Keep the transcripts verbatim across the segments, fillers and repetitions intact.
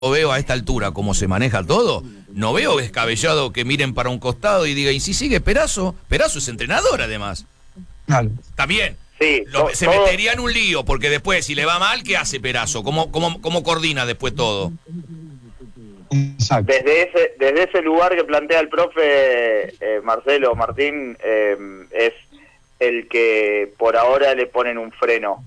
veo a esta altura cómo se maneja todo, no veo descabellado que miren para un costado y diga, ¿y si sigue Perazo? Perazo es entrenador, además. Claro. También. Sí, Lo, to, se todo... metería en un lío, porque después, si le va mal, ¿qué hace Perazo? ¿Cómo, cómo, cómo coordina después todo? Exacto. Desde ese, desde ese lugar que plantea el profe eh, Marcelo Martín, eh, es el que por ahora le ponen un freno,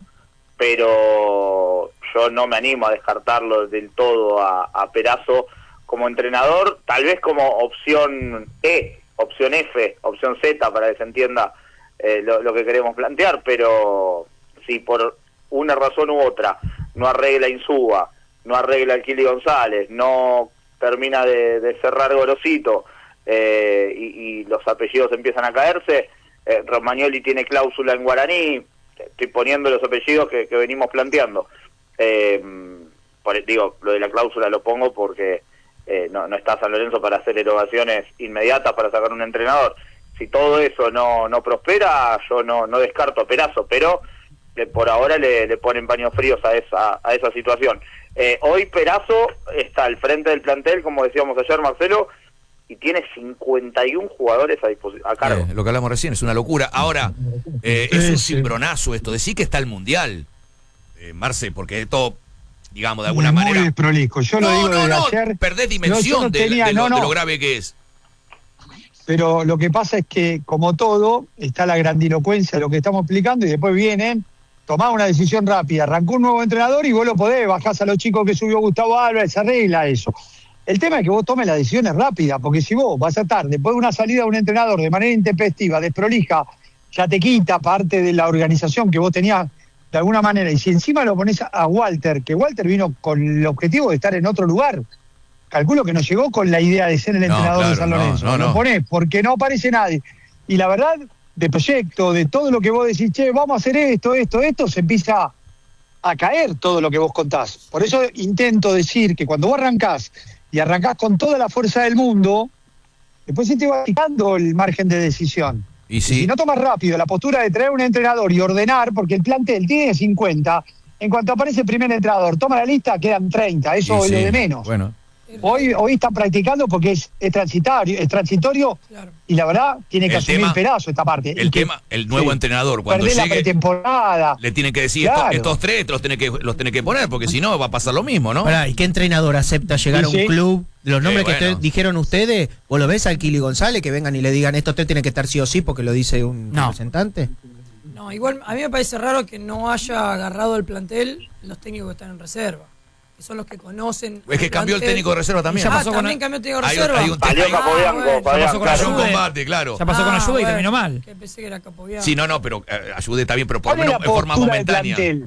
pero yo no me animo a descartarlo del todo a, a Perazo como entrenador, tal vez como opción E, opción F, opción Z, para que se entienda eh, lo, lo que queremos plantear, pero si por una razón u otra no arregla Insúa, no arregla el Kili González, no termina de, de cerrar Gorosito eh, y, y los apellidos empiezan a caerse, eh, Romagnoli tiene cláusula en Guaraní, estoy poniendo los apellidos que, que venimos planteando. Eh, por, digo, lo de la cláusula lo pongo porque eh, no, no está San Lorenzo para hacer erogaciones inmediatas para sacar un entrenador. Si todo eso no, no prospera, yo no, no descarto a Perazo, pero eh, por ahora le, le ponen paños fríos a esa, a esa situación. Eh, hoy Perazo está al frente del plantel, como decíamos ayer, Marcelo, y tiene cincuenta y uno jugadores a disposición, a cargo. Eh, lo que hablamos recién es una locura. Ahora, eh, es un cimbronazo esto. Decir que está el Mundial, eh, Marce, porque esto, digamos, de alguna muy manera... Muy desprolijo. Yo no, lo digo no, desde no, ayer. perdés dimensión no, no de, tenía, de, lo, no, no. de lo grave que es. Pero lo que pasa es que, como todo, está la grandilocuencia de lo que estamos explicando y después vienen, tomás una decisión rápida, arrancó un nuevo entrenador y vos lo podés, bajás a los chicos que subió Gustavo Álvarez, se arregla eso. El tema es que vos tomes las decisiones rápidas, porque si vos vas a estar después de una salida de un entrenador de manera intempestiva, desprolija, ya te quita parte de la organización que vos tenías de alguna manera, y si encima lo pones a Walter, que Walter vino con el objetivo de estar en otro lugar, calculo que no llegó con la idea de ser el no, entrenador claro, de San Lorenzo, no, no, lo no. ponés porque no aparece nadie, y la verdad, de proyecto, de todo lo que vos decís, che, vamos a hacer esto, esto, esto, se empieza a caer todo lo que vos contás. Por eso intento decir que cuando vos arrancás y arrancás con toda la fuerza del mundo, después se te va quitando el margen de decisión. Y, sí. y si no tomas rápido la postura de traer un entrenador y ordenar, porque el plantel tiene cincuenta, en cuanto aparece el primer entrenador, toma la lista, quedan treinta, eso y es sí. lo de menos. Bueno. Hoy, hoy están practicando porque es, es transitorio, es transitorio claro. Y la verdad tiene que el asumir tema, el pedazo esta parte. El y que, tema, el nuevo sí, entrenador, cuando llegue, la pretemporada. le tienen que decir, claro. estos, estos tres los tiene que los tiene que poner, porque si no va a pasar lo mismo, ¿no? Pará, ¿y qué entrenador acepta llegar sí, a un sí. club? Los nombres Eh, que bueno. te, dijeron ustedes, ¿vos lo ves al Kili González que vengan y le digan estos tres tienen que estar sí o sí porque lo dice un no. representante? No, igual a mí me parece raro que no haya agarrado el plantel los técnicos que están en reserva, que son los que conocen. Es que cambió el técnico de reserva también. Ah, pasó con también el... cambió el técnico de Hay, reserva. hay un Salió hay- Capobianco, bueno. Fabián, Ya pasó con claro. cayó un Ayude. combate, claro. Ya pasó Ah, con Ayude y bueno, terminó mal. Que pensé que era Capobianco. Sí, no, no, pero eh, ayude está bien, pero por lo ¿Cuál es menos la en forma postura del momentánea. plantel?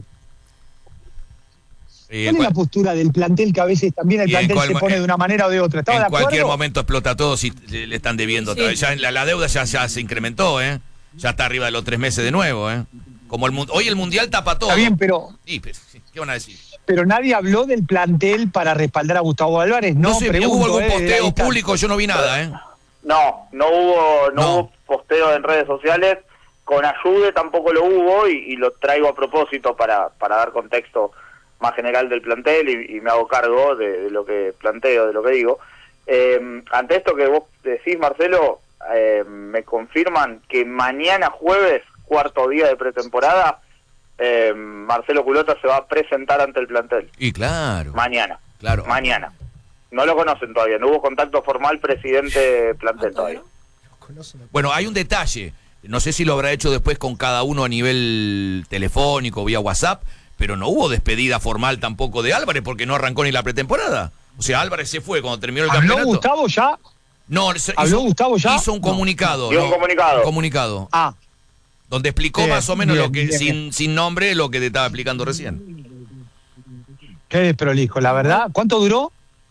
Eh, ¿Cuál es la postura del plantel que a veces también el Y en plantel cual- se pone de una manera o de otra? ¿Estaba en de acuerdo? cualquier momento explota todo si le le están debiendo. Sí. otra vez. Ya en la, la deuda ya, ya se incrementó, ¿eh? Ya está arriba de los tres meses de nuevo, ¿eh? Como el mun- hoy el mundial tapa todo. Está bien, pero, Sí, pero, ¿qué van a decir? pero nadie habló del plantel para respaldar a Gustavo Álvarez. No, No sé, pregunto, ¿hubo algún eh, desde la posteo distancia. público? Yo no vi nada, ¿eh? No, no hubo, no, No. hubo posteo en redes sociales, con Ayude tampoco lo hubo, y, y lo traigo a propósito para, para dar contexto más general del plantel, y, y me hago cargo de, de lo que planteo, de lo que digo. Eh, ante esto que vos decís, Marcelo, eh, me confirman que mañana jueves, cuarto día de pretemporada, eh, Marcelo Culota se va a presentar ante el plantel. Y claro. Mañana. Claro. Mañana. No lo conocen todavía, no hubo contacto formal presidente plantel todavía. Bueno, hay un detalle. No sé si lo habrá hecho después con cada uno a nivel telefónico, vía WhatsApp, pero no hubo despedida formal tampoco de Álvarez porque no arrancó ni la pretemporada. O sea, Álvarez se fue cuando terminó el ¿Habló campeonato. Gustavo ya? No, hizo, ¿Habló Gustavo ya? hizo un comunicado. Dio no, un comunicado. Un comunicado. Ah, Donde explicó Bien, más o menos bien, lo que, bien, sin, bien. sin nombre, lo que te estaba explicando recién. qué desprolijo, la verdad. ¿Cuánto duró?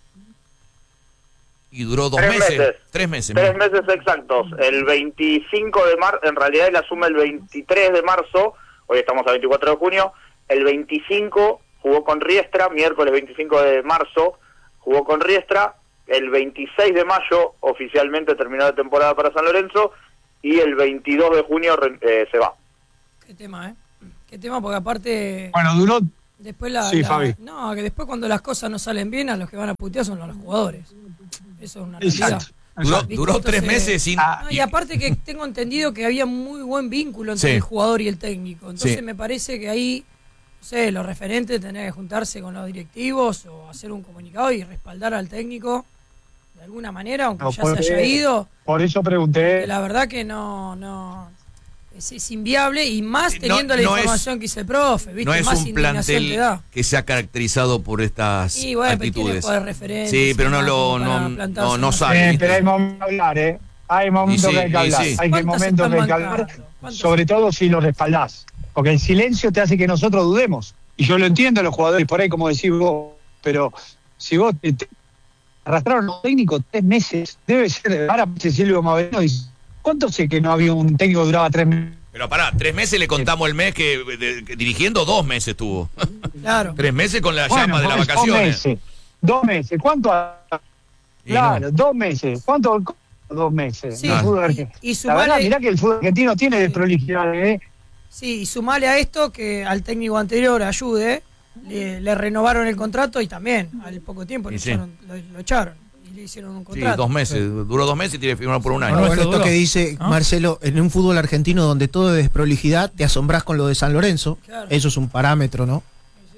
Y duró dos Tres meses. meses. Tres meses. Tres mira. meses exactos. El veinticinco de marzo, en realidad él asume el veintitrés de marzo, hoy estamos a veinticuatro de junio, el veinticinco jugó con Riestra, miércoles veinticinco de marzo jugó con Riestra, el veintiséis de mayo oficialmente terminó la temporada para San Lorenzo, y el veintidós de junio eh, se va. Qué tema, ¿eh? Qué tema, porque aparte... Bueno, duró Después la, Sí, la- Fabi. no, que después cuando las cosas no salen bien, a los que van a putear son a los jugadores. Eso es una realidad. Exacto. Duró, ¿Viste? duró tres Entonces, meses sin... ah, No, y aparte que tengo entendido que había muy buen vínculo entre Sí. el jugador y el técnico. Entonces Sí. me parece que ahí, no sé, los referentes tendrían que juntarse con los directivos o hacer un comunicado y respaldar al técnico de alguna manera, aunque No, ya porque- se haya ido. Por eso pregunté. Que la verdad que no, no es, es inviable y más No- teniendo la no es- información que dice el profe, ¿viste? No es más un indignación te plantel da. que se ha caracterizado por estas Y bueno, pero tiene actitudes. poder referente. Sí, pero no más lo como para no, plantarse no, no en sale. una- Eh, ¿viste? pero hay momentos de hablar, ¿eh? Hay momentos Y sí, que hay que y hablar. sí. Hay que ¿Cuántas momentos están que hay que hablar, bancando? ¿Cuántas? sobre todo si lo respaldás. Porque el silencio te hace que nosotros dudemos. Y yo lo entiendo, los jugadores por ahí, como decís vos, pero si vos te, te arrastraron a un técnico tres meses, debe ser. Ahora Silvio Maverino dice: ¿cuánto sé que no había un técnico que duraba tres meses? Pero pará, tres meses le contamos el mes que, de- que dirigiendo dos meses tuvo. Claro. Tres meses con la Bueno, llama de las pues, Dos vacaciones. meses. Dos meses. ¿Cuánto? ha- Y Claro, no. dos meses. ¿Cuánto? Dos meses. Sí, El fútbol y- argentino. y La verdad, sumale- mirá que el fútbol argentino tiene Sí. desprolijidades, ¿eh? Sí, y sumale a esto que al técnico anterior ayude, le, le renovaron el contrato y también al poco tiempo Y le sí. echaron, lo, lo echaron y le hicieron un Sí, contrato. dos meses. Duró dos meses y tiene que firmar por un Ah, año. bueno, nuestro esto duró. que dice ¿No? Marcelo, en un fútbol argentino donde todo es desprolijidad, te asombrás con lo de San Lorenzo. Claro. Eso es un parámetro, ¿no?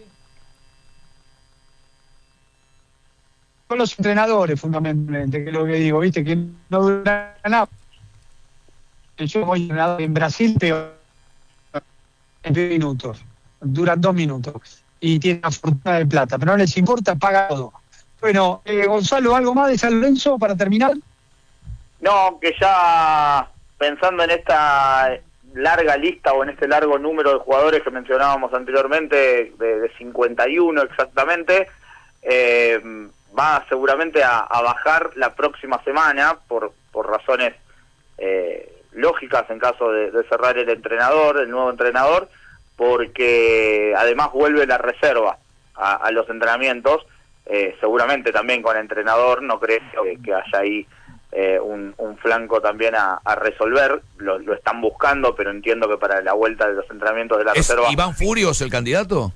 Con los entrenadores, fundamentalmente, que es lo que digo, ¿viste? Que no dura nada. Yo voy entrenador en Brasil, peor. En diez minutos. Duran dos minutos. Y tienen una fortuna de plata, pero no les importa, paga todo. Bueno, eh, Gonzalo, ¿algo más de San Lorenzo para terminar? No, que ya pensando en esta larga lista o en este largo número de jugadores que mencionábamos anteriormente, de, de cincuenta y uno exactamente, eh, va seguramente a, a bajar la próxima semana por, por razones eh, lógicas en caso de, de cerrar el entrenador, el nuevo entrenador, porque además vuelve la reserva a, a los entrenamientos, eh, seguramente también con entrenador, no creo que, que haya ahí eh, un, un flanco también a, a resolver, lo, lo están buscando, pero entiendo que para la vuelta de los entrenamientos de la ¿Es reserva... Iván Furios el candidato?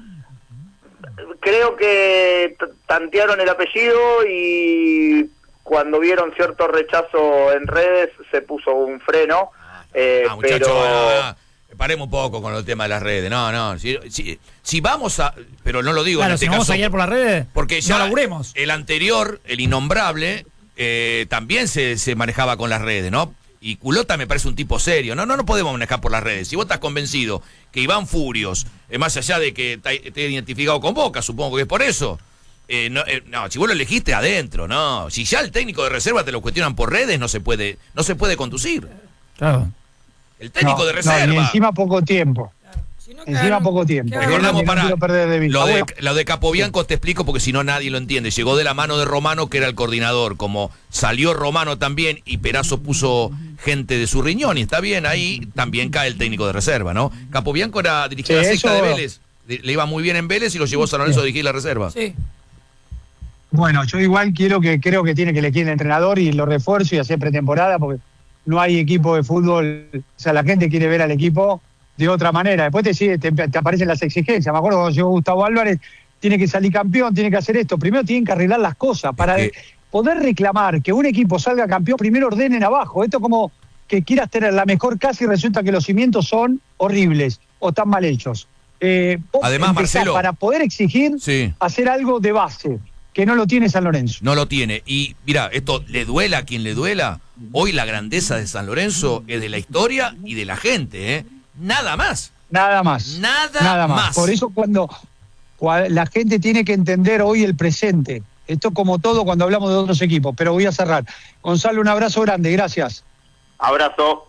Creo que t- tantearon el apellido y cuando vieron cierto rechazo en redes se puso un freno, eh, Ah, muchacho, pero... no, no, paremos un poco con el tema de las redes. No, no. Si, si, si vamos a. Pero no lo digo en Claro, este si nos vamos caso. a guiar por las redes, Porque ya no laburemos. el anterior, el innombrable, eh, también se, se manejaba con las redes, ¿no? Y Culota me parece un tipo serio. No, no, no podemos manejar por las redes. Si vos estás convencido que Iván Furios, eh, más allá de que te, te he identificado con Boca, supongo que es por eso. Eh, no, eh, no, si vos lo elegiste adentro, no. Si ya el técnico de reserva te lo cuestionan por redes, no se puede, no se puede conducir. Claro. El técnico No, de no, reserva. y encima poco tiempo. Si no, que Encima hagan- poco tiempo. que hagan- Recordamos no para quiero perder de vista. lo de, Bueno. lo de Capobianco, te explico porque si no nadie lo entiende. Llegó de la mano de Romano, que era el coordinador. Como salió Romano también y Perazo puso gente de su riñón, y está bien, ahí también cae el técnico de reserva, ¿no? Capobianco era dirigía Sí, la secta de eso- Vélez. Le le iba muy bien en Vélez y lo llevó a San Lorenzo a dirigir la reserva. Sí. Bueno, yo igual quiero que creo que tiene que elegir el entrenador y lo refuerzo y hacer pretemporada porque no hay equipo de fútbol, o sea, la gente quiere ver al equipo de otra manera. Después te, sigue, te, te aparecen las exigencias. Me acuerdo cuando llegó Gustavo Álvarez, tiene que salir campeón, tiene que hacer esto. Primero tienen que arreglar las cosas. Para Es que- poder reclamar que un equipo salga campeón, primero ordenen abajo. Esto es como que quieras tener la mejor casa y resulta que los cimientos son horribles o están mal hechos. Eh, vos Además, empezás Marcelo- para poder exigir, Sí. hacer algo de base, que no lo tiene San Lorenzo. No lo tiene. Y mira, esto le duela a quien le duela. Hoy la grandeza de San Lorenzo es de la historia y de la gente, ¿eh? Nada más. Nada más. Nada, Nada más. más. Por eso cuando, cua- la gente tiene que entender hoy el presente. Esto como todo cuando hablamos de otros equipos. Pero voy a cerrar. Gonzalo, un abrazo grande. Gracias. Abrazo.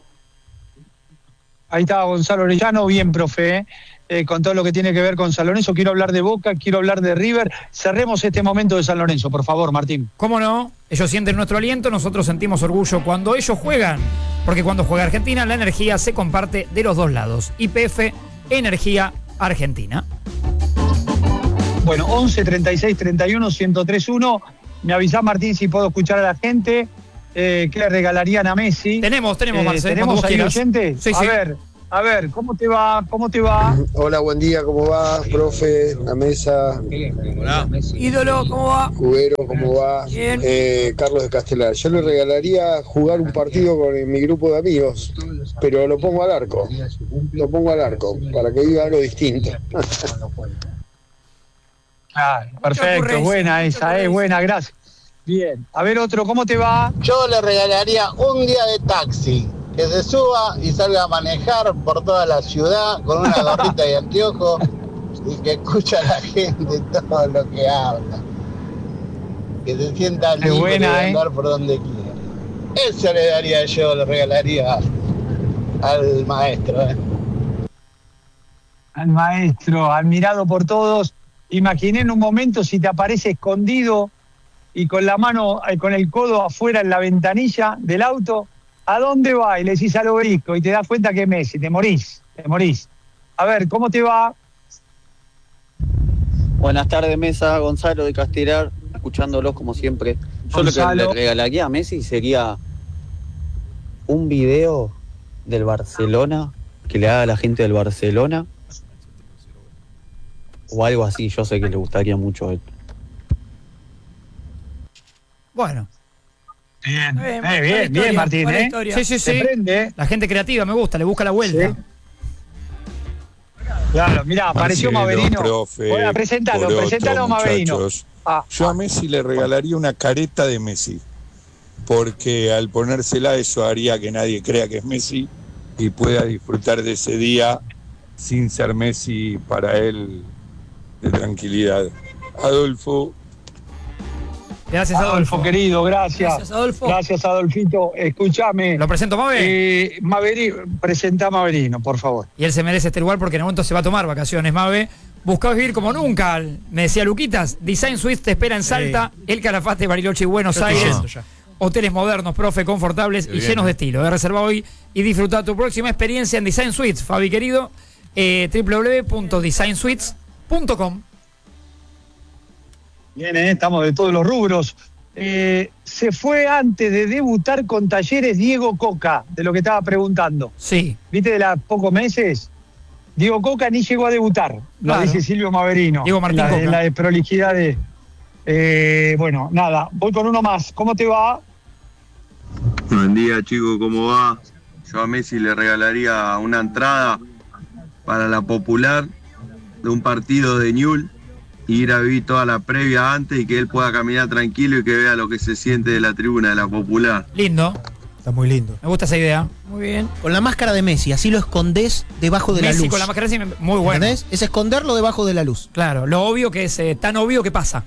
Ahí está Gonzalo Orellano. Bien, profe. ¿eh? Eh, con todo lo que tiene que ver con San Lorenzo. Quiero hablar de Boca, quiero hablar de River. Cerremos este momento de San Lorenzo, por favor, Martín. ¿Cómo no? Ellos sienten nuestro aliento, nosotros sentimos orgullo cuando ellos juegan. Porque cuando juega Argentina, la energía se comparte de los dos lados. Y P F, Energía Argentina. Bueno, once, treinta y seis, treinta y uno, ciento tres uno. Me avisás, Martín, si puedo escuchar a la gente. Eh, ¿Qué le regalarían a Messi? Tenemos, tenemos, Eh, Marcel, ¿Tenemos cuando vos ahí quieras. oyente? Sí, a sí. ver, A ver, ¿cómo te va? ¿Cómo te va? Hola, buen día, ¿cómo va, profe? La mesa, Hola. Ídolo, ¿cómo va? Juguero, ¿cómo va? Bien. Eh, Carlos de Castelar. Yo le regalaría jugar un partido con mi grupo de amigos, pero lo pongo al arco. Lo pongo al arco, para que diga algo distinto. Claro, perfecto, ocurrencia, buena mucha esa, ocurrencia. es buena, gracias. Bien, a ver otro, ¿cómo te va? Yo le regalaría un día de taxi, que se suba y salga a manejar por toda la ciudad con una gorrita y anteojos y que escucha a la gente todo lo que habla. Que se sienta Es libre buena, de ¿eh? andar por donde quiera. Eso le daría yo, le regalaría al maestro. ¿eh? Al maestro, admirado por todos. Imaginé en un momento si te aparece escondido y con la mano, eh, con el codo afuera en la ventanilla del auto, ¿a dónde va? Y le decís al obelisco y te das cuenta que es Messi, te morís, te morís. A ver, ¿cómo te va? Buenas tardes, mesa. Gonzalo de Castelar, escuchándolos como siempre. Yo lo que Gonzalo. le regalaría a Messi sería un video del Barcelona, que le haga a la gente del Barcelona, o algo así. Yo sé que le gustaría mucho a él. Bueno. Bien, Bien, eh, buena bien, historia, bien, Martín, buena ¿eh? historia. Sí, sí, Se sí. prende, ¿eh? La gente creativa me gusta, le busca la vuelta. Sí. Claro, mirá, apareció Marcelo, Maverino. profe, Bueno, presentalo, Poroto, presentalo Maverino. muchachos. Ah, Yo a Messi le regalaría una careta de Messi, porque al ponérsela eso haría que nadie crea que es Messi y pueda disfrutar de ese día sin ser Messi para él de tranquilidad. Adolfo. Gracias, Adolfo. Adolfo, querido, gracias. Gracias, Adolfo. Gracias, Adolfito. Escúchame. ¿Lo presento, Mabe? Eh, Maverino, presenta a Maverino, por favor. Y él se merece este lugar porque en el momento se va a tomar vacaciones, Mabe. Buscás vivir como nunca, me decía Luquitas. Design Suite te espera en Salta, El Calafate, Bariloche y Buenos Yo estoy Aires. yendo ya. Hoteles modernos, profe, confortables Qué y bien, llenos eh. de estilo. De reserva hoy y disfruta tu próxima experiencia en Design Suites, Fabi querido. Eh, w w w punto design suites punto com. Bien, eh, estamos de todos los rubros. Eh, se fue antes de debutar con Talleres Diego Coca, de lo que estaba preguntando. Sí. ¿Viste de los pocos meses? Diego Coca ni llegó a debutar, lo Claro. dice Silvio Maverino. Diego Martín en la, Coca. en la desprolijidad de... Eh, bueno, nada, voy con uno más. ¿Cómo te va? Buen día, chicos, ¿cómo va? Yo a Messi le regalaría una entrada para la Popular de un partido de Newell's, ir a vivir toda la previa antes y que él pueda caminar tranquilo y que vea lo que se siente de la tribuna de la Popular. Lindo. Está muy lindo. Me gusta esa idea. Muy bien. Con la máscara de Messi, así lo escondés debajo de la Messi luz. con la máscara así, muy bueno. ¿Entendés? Es esconderlo debajo de la luz. Claro, lo obvio que es eh, tan obvio que pasa.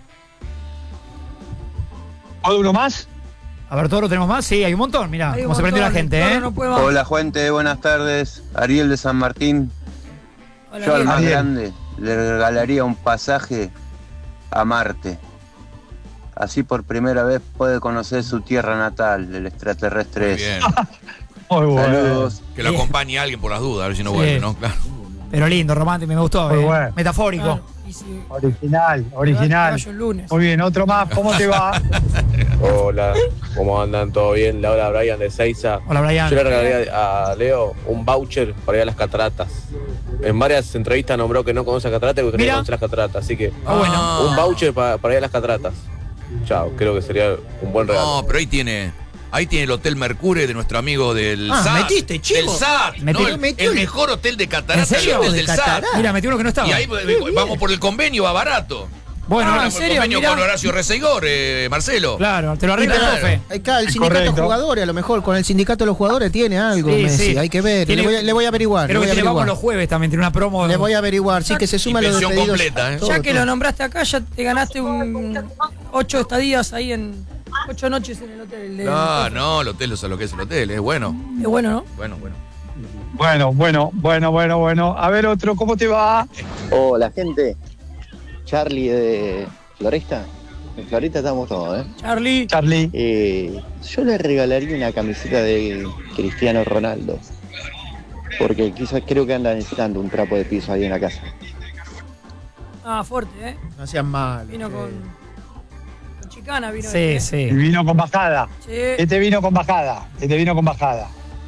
¿Puedo uno más? A ver, ¿todo lo tenemos más? Sí, hay un montón. Mirá, Hay un cómo se prendió la montón, gente, Toro ¿eh? no puede más. Hola, gente, buenas tardes. Ariel de San Martín. Hola, Yo al Ariel. más Ariel. grande le regalaría un pasaje a Marte. Así por primera vez puede conocer su tierra natal, el extraterrestre Muy ese. bien. Muy bueno. Saludos. Que lo acompañe alguien por las dudas, a ver si no Sí. vuelve, ¿no? Claro. Pero lindo, romántico, me gustó. Muy eh. bueno. Metafórico. Claro, y si- Original, te original. vayas el lunes. Muy bien, otro más. ¿Cómo te va? Hola, ¿cómo andan? ¿Todo bien? La hola Brian de Seiza. Hola, Brian. Yo le regalaría a Leo un voucher para ir a las cataratas. En varias entrevistas nombró que no conoce las cataratas y que Mira. quería conocer las cataratas. Así que Ah, bueno. un voucher para, para ir a las cataratas. Chao, creo que sería un buen regalo. No, pero ahí tiene. Ahí tiene el Hotel Mercure de nuestro amigo del Ah, S A T. metiste, chivo. Del S A T. Metí- ¿no? El, metió el el- mejor hotel de Catarata, ¿En serio? el hotel De del S A T. Catarata. Mira, metí uno que no estaba. Y ahí eh, vamos por el convenio, va barato. Bueno, Ah, ahora- ¿en Vamos por el serio? convenio Mirá. con Horacio Resegor, eh, Marcelo. claro, te lo arregla el Claro. profe. Acá el sindicato Correcto. de jugadores, a lo mejor con el sindicato de los jugadores tiene algo, Sí, Messi. sí. Hay que ver. Tiene- le, voy a, le voy a averiguar. Le Creo voy que a tiene vamos averiguar. los jueves también, tiene una promo. Le voy a averiguar. Sí, que se suma Y los pensión despedidos. completa, ¿eh? todo, Ya que todo. lo nombraste acá, ya te ganaste un ocho estadías ahí en ocho noches en el hotel. de- No, no, el hotel, o sea, lo que es el hotel, es bueno. Es bueno, ¿no? Bueno, bueno. Bueno, bueno, bueno, bueno, bueno. A ver, otro, ¿cómo te va? Hola, gente. Charlie de Floresta. En Floresta estamos todos, ¿eh? Charlie. Charlie. Eh, yo le regalaría una camiseta de Cristiano Ronaldo. Porque quizás creo que anda necesitando un trapo de piso ahí en la casa. Ah, fuerte, ¿eh? No sean mal. Vino con, con chicana, vino. Sí, este, ¿eh? sí. Y vino con bajada. Sí. Este vino con bajada. Este vino con bajada.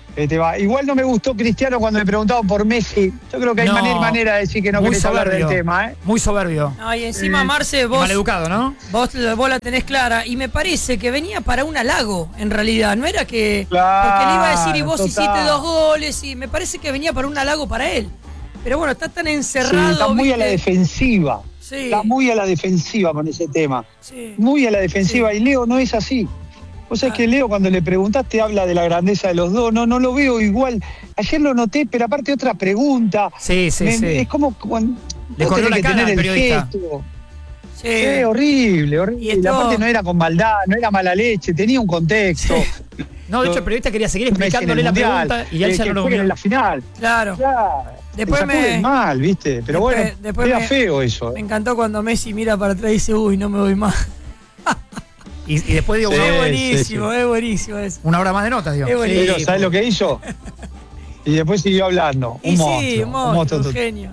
Este, va. Igual no me gustó Cristiano cuando le preguntaban por Messi. Yo creo que hay No. manera y manera de decir que no Muy querés hablar del soberbio. tema, ¿eh? Muy soberbio. No, y encima, Eh, Marce, vos, Maleducado, ¿no? vos, vos la tenés clara. Y me parece que venía para un halago, en realidad. No era que. Claro, porque le iba a decir, y vos total. hiciste dos goles. Y me parece que venía para un halago para él. Pero bueno, está tan Sí, encerrado. está muy a la ¿viste? defensiva. Sí. Está muy a la defensiva con ese tema. Sí. Muy a la defensiva. Sí. Y Leo no es así. Vos sabés Ah. que Leo, cuando le preguntaste, habla de la grandeza de los dos. No, no lo veo igual. Ayer lo noté, pero aparte otra pregunta. Sí, sí, Me- sí. Es como cuando Le vos corrió tenés la que cara tener al el periodista. gesto. Sí. Sí, horrible, horrible. Y esto- Aparte no era con maldad, no era mala leche, tenía un contexto. No, de hecho, el periodista quería seguir Messi en el explicándole la Mundial, pregunta y él eh, ya que no lo jueguen en la final. Claro. Claro. Después Se sacó me- del mal, ¿viste? Pero después- bueno, después era me- feo eso. Me encantó cuando Messi mira para atrás y dice, uy, no me voy más. Y, y después digo, Sí, una, es sí, buenísimo, es buenísimo eso. una hora más de notas, digo. Es buenísimo. Pero ¿sabes lo que hizo? Y después siguió hablando. Y Un sí, monstruo, un un monstruo, un monstruo. genio.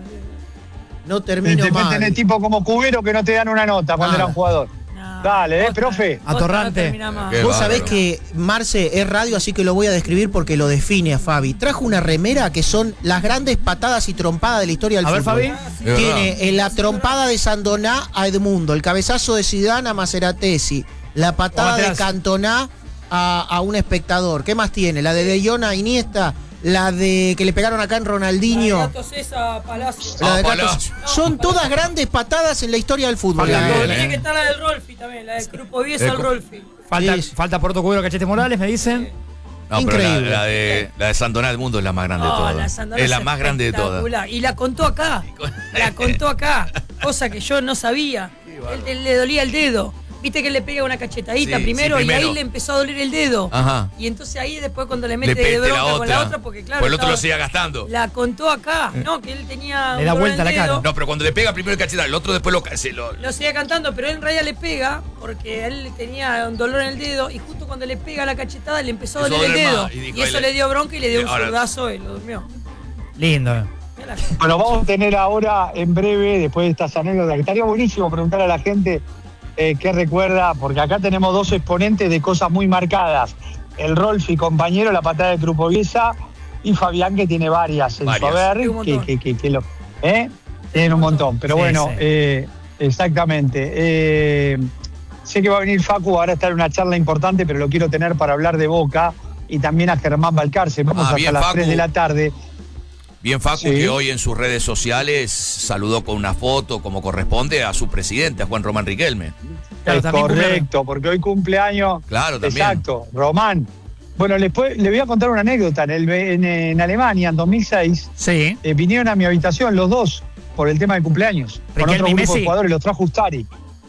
No termino Después mal. tenés tipo como Cubero que no te dan una nota cuando Nada. era un jugador. No, Dale, eh, posta, profe. posta, Atorrante. no termina más. Qué Vos sabés bárbaro. que Marce es radio, así que lo voy a describir porque lo define a Fabi. Trajo una remera que son las grandes patadas y trompadas de la historia del A ver, fútbol. Fabi. Es Tiene en la trompada de Sandoná a Edmundo, el cabezazo de Zidane a Maceratesi, la patada O de Materazzi. Cantona a, a un espectador. ¿Qué más tiene? La de De Jong a Iniesta, la de que le pegaron acá en Ronaldinho. Gato César Palacio. La de Ah, Gato- Palacio. Son todas grandes patadas en la historia del fútbol. Falta La- gol, Tiene eh. que estar la del Rolfi también, la del Grupo diez Eh, al co- Rolfi. Falta, Sí. falta Porto Cubero Cachete Morales, me dicen. No, pero la, Increíble. la de, la de Sandoná del Mundo es la más grande de No, todas. la Sandoná Es la más grande de todas. espectacular. Y la contó acá. La contó acá. Cosa que yo no sabía. Él, él le dolía el dedo. Viste que le pega una cachetadita Sí, primero, sí, y primero. ahí le empezó a doler el dedo. Ajá. Y entonces ahí después cuando le Le mete de pete bronca la con la otra. otra, porque claro. Pues el otro estaba- lo siga gastando. La contó acá, ¿no? Que él tenía. Le un da dolor vuelta en el la cara. dedo. No, pero cuando le pega primero el cachetado, el otro después lo, se lo Lo seguía cantando, pero él en realidad le pega porque él tenía un dolor en el dedo y justo cuando le pega la cachetada le empezó a Empezó doler a el doler dedo. más, y Y, dijo, eso ahí le- le dio bronca y le dio un Ahora- zurdazo y lo durmió. Lindo. eh. Mirá la- Bueno, vamos a tener ahora en breve, después de estas anécdotas, que estaría buenísimo preguntar a la gente eh, qué recuerda, porque acá tenemos dos exponentes de cosas muy marcadas. El Rolfi, compañero, la patada de Trupoviesa, y Fabián, que tiene varias en Varias. su haber, Sí, un que, montón. que, que, que lo... ¿eh? Tienen un montón, pero Sí, bueno, sí. eh, exactamente. Eh, sé que va a venir Facu, ahora está en una charla importante, pero lo quiero tener para hablar de Boca, y también a Germán Balcarce. Vamos Ah, hasta bien, las Facu. tres de la tarde. Bien, Facu, Sí. que hoy en sus redes sociales saludó con una foto, como corresponde, a su presidente, a Juan Román Riquelme. Claro, Es también correcto, porque hoy cumpleaños. Claro, también. Exacto, Román. Bueno, les, puedo- les voy a contar una anécdota. En, el, en, en Alemania, en dos mil seis, Sí. eh, vinieron a mi habitación los dos por el tema de cumpleaños. Con Riquelme otro y grupo Messi. de jugadores, los trajo Ustari.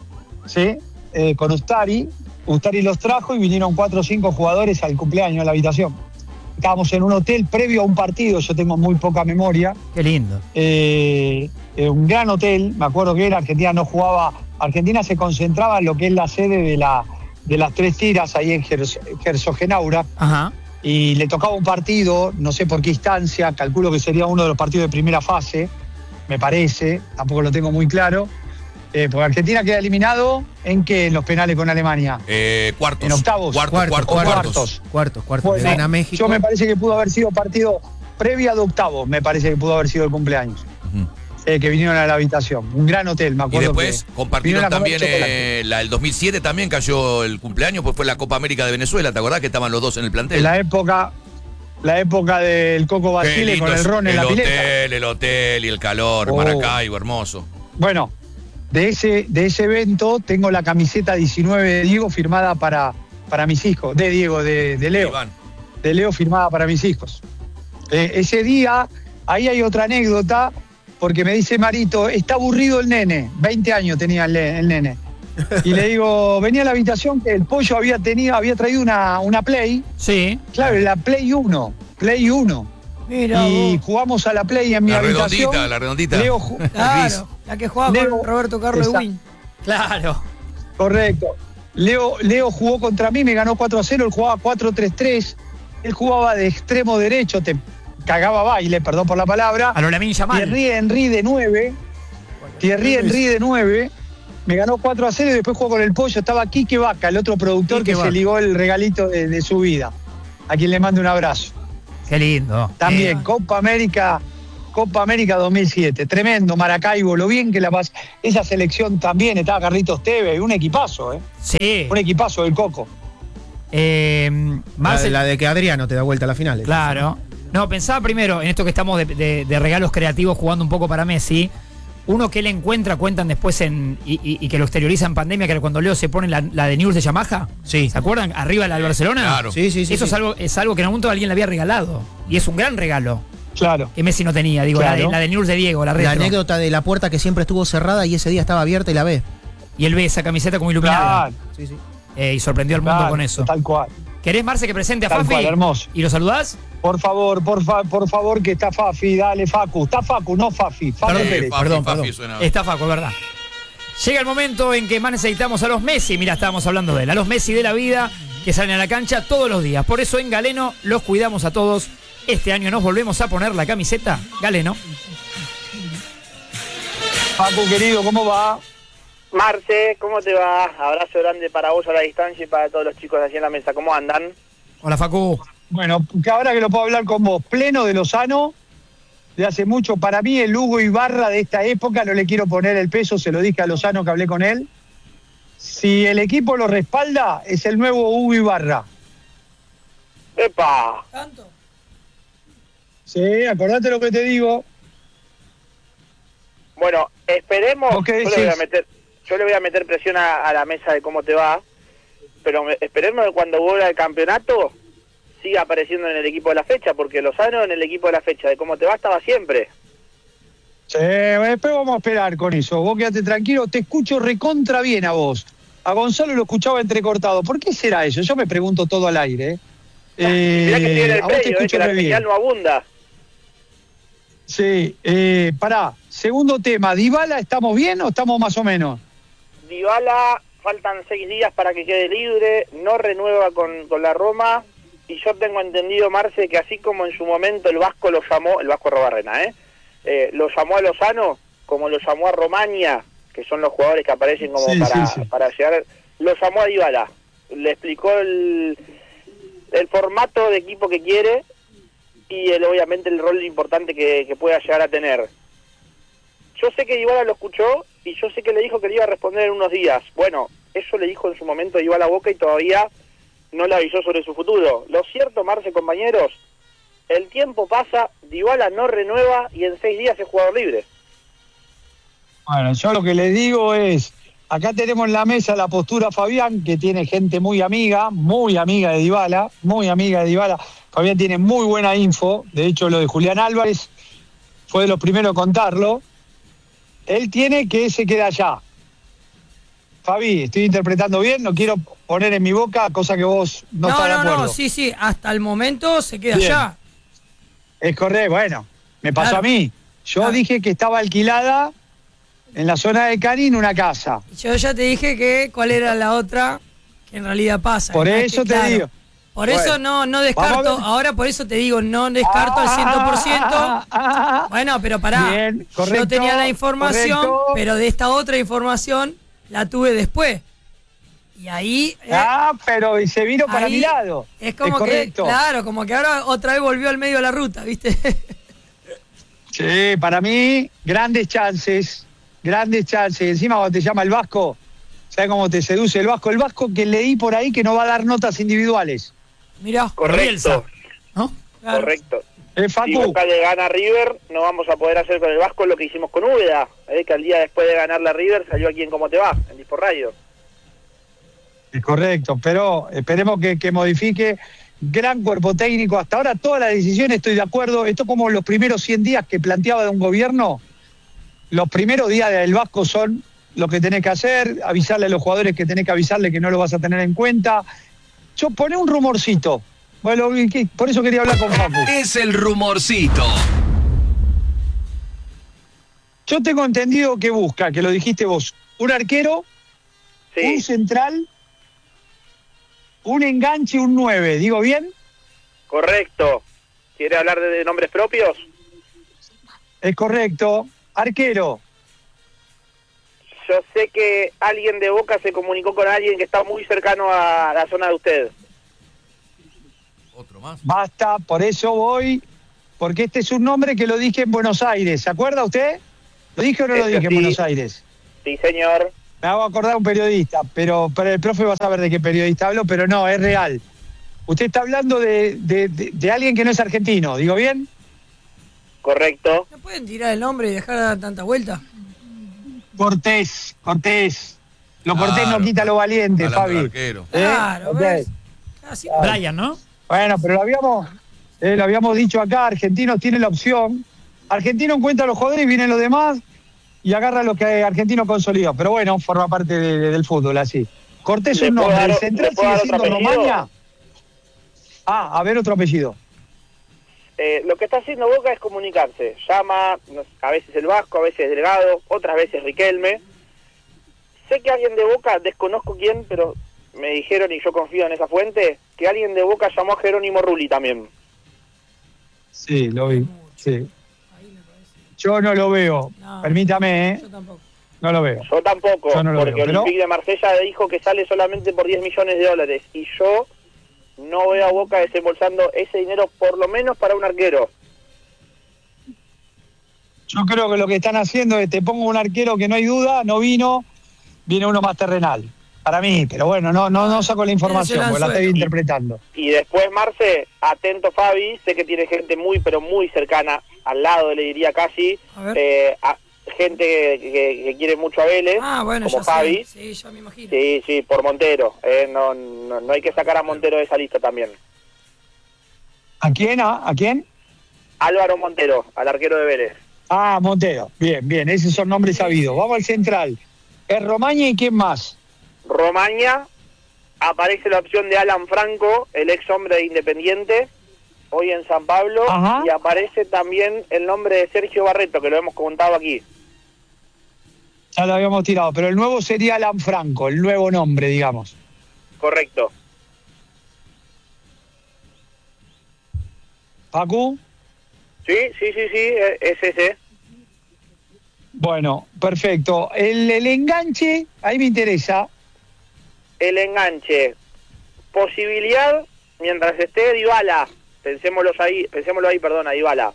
¿Sí? Eh, con Ustari. Ustari los trajo y vinieron cuatro o cinco jugadores al cumpleaños a la habitación. Estábamos en un hotel previo a un partido, yo tengo muy poca memoria. Qué lindo. Eh, eh, un gran hotel, me acuerdo que era, Argentina no jugaba, Argentina se concentraba en lo que es la sede de, la, de las tres tiras ahí en Gers- Herzogenaurach, Ajá. y le tocaba un partido, no sé por qué instancia, calculo que sería uno de los partidos de primera fase, me parece, tampoco lo tengo muy claro, eh, porque Argentina queda eliminado en qué, en los penales con Alemania. Eh, cuartos. En octavos. Cuartos, Cuartos, cuartos, o cuartos. cuartos. Cuartos, cuartos. Bueno, Le gana México. yo me parece que pudo haber sido partido previa de octavos, me parece que pudo haber sido el cumpleaños. Ujú. Eh, que vinieron a la habitación. Un gran hotel, me Y acuerdo. después que compartieron vinieron a comer también chocolate. eh, la del dos mil siete, también cayó el cumpleaños, pues fue la Copa América de Venezuela, ¿te acordás que estaban los dos en el plantel? En la época, la época del Coco Qué Basile lindo con el es ron en el la hotel, pileta. el hotel y el calor, Oh. Maracaibo, hermoso. Bueno, de ese, de ese evento tengo la camiseta diecinueve de Diego firmada para, para mis hijos. De Diego, de, de Leo. Iván. De Leo firmada para mis hijos. Eh, ese día, ahí hay otra anécdota, porque me dice Marito, está aburrido el nene. veinte años tenía el, ne- el nene. Y le digo, venía a la habitación que el pollo había tenido, había traído una, una Play. Sí. Claro, la Play uno. Play uno. Mira, Y vos. jugamos a la Play en mi La habitación. redondita, la redondita. Leo ju- Claro, la que jugaba Leo- con Roberto Carlos Esa- Ewing. Claro. Correcto. Leo, Leo jugó contra mí, me ganó cuatro a cero, él jugaba cuatro tres tres. Él jugaba de extremo derecho, te cagaba baile, perdón por la palabra. A lo Lamine Yamal. Thierry Henry de nueve. Thierry Henry de nueve. Me ganó cuatro a cero y después jugó con el pollo. Estaba Quique Vaca, el otro productor Quique que Vaca. se ligó el regalito de, de su vida. A quien le mando un abrazo. Qué lindo. También, Eh. Copa América, Copa América dos mil siete. Tremendo, Maracaibo, lo bien que la pasó. Esa selección también, estaba Carlitos Tevez, un equipazo, ¿eh? Sí. Un equipazo del Coco. Eh, La, Marcel- la de que Adriano te da vuelta a la final. Claro. No, pensaba primero en esto que estamos de, de- de regalos creativos jugando un poco para Messi. Uno que él encuentra, cuentan después en y, y- y que lo exterioriza en pandemia, que era cuando Leo se pone la, la de News de Yamaha. Sí. ¿Se acuerdan? Arriba la del Barcelona. Claro. Sí, sí, sí. Eso sí. Es, algo, es algo que en algún momento alguien le había regalado. Y es un gran regalo Claro. que Messi no tenía. Digo, la, de, Claro. la de News de Diego, la La retro. anécdota de la puerta que siempre estuvo cerrada y ese día estaba abierta y la ve. Y él ve esa camiseta como iluminada. Claro, Sí, sí. Eh, y sorprendió al mundo claro, con eso. Tal cual. ¿Querés, Marce, que presente a Tal Fafi? cual, hermoso. ¿Y lo saludás? Por favor, por, fa- por favor, que está Fafi, dale, Facu. Está Facu, no Fafi. Facu Perdón, Pérez. Fafi, perdón, Fafi perdón. suena- Está Facu, es verdad. Llega el momento en que más necesitamos a los Messi. Mira, estábamos hablando de él. A los Messi de la vida que salen a la cancha todos los días. Por eso en Galeno los cuidamos a todos. Este año nos volvemos a poner la camiseta Galeno. Facu, querido, ¿cómo va? Marce, ¿cómo te va? Abrazo grande para vos a la distancia y para todos los chicos aquí en la mesa. ¿Cómo andan? Hola, Facu. Bueno, que ahora que lo puedo hablar con vos, pleno de Lozano, de hace mucho, para mí el Hugo Ibarra de esta época, no le quiero poner el peso, se lo dije a Lozano que hablé con él. Si el equipo lo respalda, es el nuevo Hugo Ibarra. ¡Epa! ¿Tanto? Sí, acordate lo que te digo. Bueno, esperemos. ¿Vos qué Yo le voy a decís? meter, yo le voy a meter presión a, a la mesa de cómo te va, pero me- esperemos que cuando vuelva al campeonato siga apareciendo en el equipo de la fecha, porque Lozano en el equipo de la fecha de cómo te va estaba siempre. Sí, después vamos a esperar con eso. Vos quedate tranquilo, te escucho recontra bien a vos. A Gonzalo lo escuchaba entrecortado. ¿Por qué será eso? Yo me pregunto todo al aire. ¿eh? Eh, Mirá que estoy en el a vos te medio, eh, escucho que la re bien. señal no abunda. Sí, eh, pará. Segundo tema, ¿Dybala estamos bien o estamos más o menos? Dybala, faltan seis días para que quede libre, no renueva con, con la Roma, y yo tengo entendido, Marce, que así como en su momento el Vasco lo llamó, el Vasco Robarrena, ¿eh? Eh, lo llamó a Lozano, como lo llamó a Romaña, que son los jugadores que aparecen como Sí, para, sí, sí. para llegar, lo llamó a Dybala, le explicó el, el formato de equipo que quiere y el, obviamente el rol importante que, que pueda llegar a tener. Yo sé que Dybala lo escuchó y yo sé que le dijo que le iba a responder en unos días. Bueno, eso le dijo en su momento Dybala a Boca y todavía no le avisó sobre su futuro. Lo cierto, Marce, compañeros, el tiempo pasa, Dybala no renueva y en seis días es jugador libre. Bueno, yo lo que les digo es, acá tenemos en la mesa la postura Fabián, que tiene gente muy amiga, muy amiga de Dybala, muy amiga de Dybala. Fabián tiene muy buena info, de hecho lo de Julián Álvarez fue de los primeros a contarlo. Él tiene que se queda allá. Fabi, estoy interpretando bien, no quiero poner en mi boca cosa que vos no, No, estás de no, acuerdo. no, sí, sí, hasta el momento se queda Bien. allá. Es correcto, bueno, me pasó Claro. a mí. Yo Claro. dije que estaba alquilada en la zona de Canin una casa. Yo ya te dije que cuál era la otra que en realidad pasa. Por ¿no? Es eso que, te claro, digo. Por Bueno, eso no, no vamos a descarto, ver. ahora por eso te digo, no descarto al cien por ciento. Ah, ah, ah, ah. Bueno, pero pará, Bien, correcto, yo tenía la información, correcto. pero de esta otra información la tuve después. Y ahí eh, Ah, pero se vino para ahí mi lado. es como que, correcto. claro, como que ahora otra vez volvió al medio de la ruta, ¿viste? Sí, para mí, grandes chances, grandes chances. Encima cuando te llama el Vasco, ¿sabes cómo te seduce el Vasco? El Vasco que leí por ahí que no va a dar notas individuales. Mirá, Correcto, ¿No? claro. correcto. ¿Eh, Si Facu? Boca le gana a River, no vamos a poder hacer con el Vasco lo que hicimos con Úbeda, ¿eh? Que al día después de ganarle a River salió aquí en Cómo Te Va, en Dispo Radio. Es correcto, pero esperemos que, que modifique. Gran cuerpo técnico. Hasta ahora todas las decisiones estoy de acuerdo. Esto como los primeros cien días que planteaba de un gobierno. Los primeros días del Vasco son lo que tenés que hacer, avisarle a los jugadores que tenés que avisarle que no lo vas a tener en cuenta. Yo poné un rumorcito. Bueno, que- por eso quería hablar con Facu. Es el rumorcito. Yo tengo entendido que busca, que lo dijiste vos, un arquero, Sí. un central, un enganche, un nueve. ¿Digo bien? Correcto. ¿Quiere hablar de, de nombres propios? Es correcto. Arquero. Yo sé que alguien de Boca se comunicó con alguien que está muy cercano a la zona de usted. Otro más. Basta, por eso voy, porque este es un nombre que lo dije en Buenos Aires. ¿Se acuerda usted? ¿Lo dije o no lo Este dije en sí. Buenos Aires? Sí, señor. Me hago acordar a un periodista, pero, pero el profe va a saber de qué periodista hablo, pero no, es real. Usted está hablando de, de, de, de alguien que no es argentino, ¿digo bien? Correcto. ¿No pueden tirar el nombre y dejar de dar tanta vuelta? Cortés, Cortés. Lo Claro, Cortés no quita lo valiente, Hablando del Fabi. arquero. ¿Eh? Claro, Ok. ¿ves? Así- Brian, ¿no? Bueno, pero lo habíamos, eh, lo habíamos dicho acá, Argentinos tiene la opción. Argentino encuentra a los jugadores y vienen los demás y agarra lo que Argentino consolidó. Pero bueno, forma parte de- de- del fútbol, así. Cortés es ¿Le un puedo nombre, dar- el central le puedo sigue dar otro siendo apellido? Romaña. Ah, a ver otro apellido. Eh, lo que está haciendo Boca es comunicarse. Llama, no sé, a veces el Vasco, a veces Delgado, otras veces Riquelme. Sé que alguien de Boca, desconozco quién, pero me dijeron, y yo confío en esa fuente, que alguien de Boca llamó a Jerónimo Rulli también. Sí, lo vi. Sí. Yo no lo veo. No. Permítame, ¿eh? Yo tampoco. No lo veo. Yo tampoco, Yo no lo porque veo, pero- Olympique de Marsella dijo que sale solamente por diez millones de dólares. Y yo no veo a Boca desembolsando ese dinero, por lo menos para un arquero. Yo creo que lo que están haciendo es te pongo un arquero que no hay duda, no vino, viene uno más terrenal. Para mí, pero bueno, no no no saco la información, porque la estoy interpretando. Y después, Marce, atento Fabi, sé que tiene gente muy, pero muy cercana, al lado le diría casi, A ver. eh, a- gente que, que- que quiere mucho a Vélez, Ah, bueno, como ya Fabi. sé. Sí, ya me imagino. Sí, sí, por Montero. eh, no, no, no hay que sacar a Montero de esa lista también. ¿A quién? ¿A, a quién? Álvaro Montero, al arquero de Vélez. Ah, Montero. Bien, bien, esos son nombres sabidos. Vamos al central. Es Romaña y quién más. Romaña, aparece la opción de Alan Franco, el ex hombre de Independiente, hoy en San Pablo, Ajá. y aparece también el nombre de Sergio Barreto, que lo hemos contado aquí. Ya lo habíamos tirado, pero el nuevo sería Alan Franco, el nuevo nombre, digamos. Correcto. Pacu. Sí, sí, sí, sí, e- es ese. Bueno, perfecto. El, el enganche, ahí me interesa. El enganche, posibilidad, mientras esté Dybala, pensémoslo ahí, pensémoslo ahí, perdona, Dybala.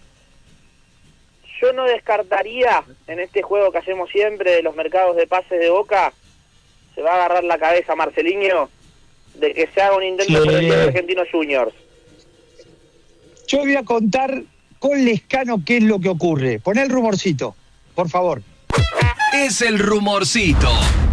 Yo no descartaría en este juego que hacemos siempre de los mercados de pases de Boca, se va a agarrar la cabeza Marceliño, de que se haga un intento Sí. por el Club Argentinos Juniors. Yo voy a contar con Lescano qué es lo que ocurre. Poné el rumorcito, por favor. Es el rumorcito.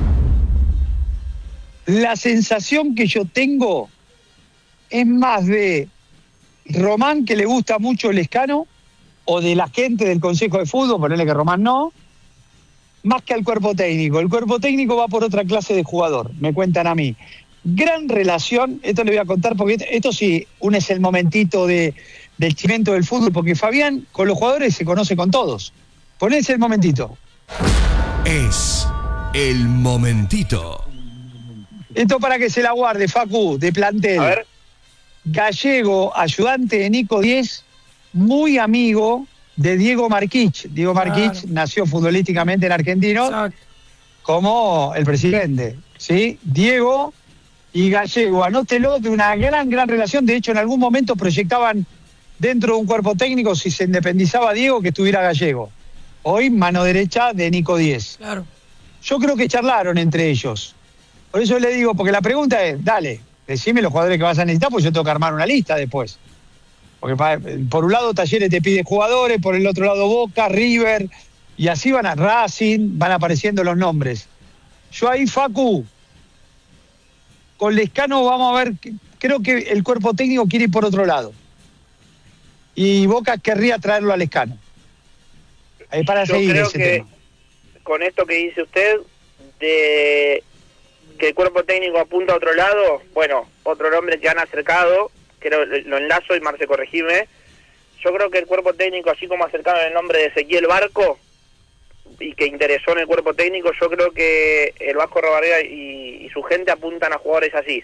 La sensación que yo tengo es más de Román, que le gusta mucho Lescano, o de la gente del Consejo de Fútbol, ponele que Román no, más que al cuerpo técnico. El cuerpo técnico va por otra clase de jugador, me cuentan a mí. Gran relación, esto le voy a contar, porque esto, esto sí, un es el momentito de, del chimento del fútbol, porque Fabián con los jugadores se conoce con todos. Ponés el momentito. Es el momentito. Esto para que se la guarde, Facu, de plantel. A ver. Gallego, ayudante de Nico Diez, muy amigo de Diego Marquich. Diego Marquich Claro. nació futbolísticamente en Argentinos Exacto. como el presidente, ¿sí? Diego y Gallego, anótelo, de una gran, gran relación. De hecho, en algún momento proyectaban dentro de un cuerpo técnico, si se independizaba Diego, que estuviera Gallego. Hoy, mano derecha de Nico Diez. Claro. Yo creo que charlaron entre ellos. Por eso le digo, porque la pregunta es, dale, decime los jugadores que vas a necesitar, pues yo tengo que armar una lista después. Porque pa- por un lado Talleres te pide jugadores, por el otro lado Boca, River, y así van a Racing, van apareciendo los nombres. Yo ahí, Facu, con Lescano vamos a ver, que- creo que el cuerpo técnico quiere ir por otro lado. Y Boca querría traerlo a Lescano. Ahí para Yo seguir creo ese que tema. con esto que dice usted, de que el cuerpo técnico apunta a otro lado, bueno, otro nombre que han acercado, que lo, lo enlazo y Marce, corregime. Yo creo que el cuerpo técnico, así como acercaron el nombre de Ezequiel Barco, y que interesó en el cuerpo técnico, yo creo que el Vasco Robarriga y, y su gente apuntan a jugadores así.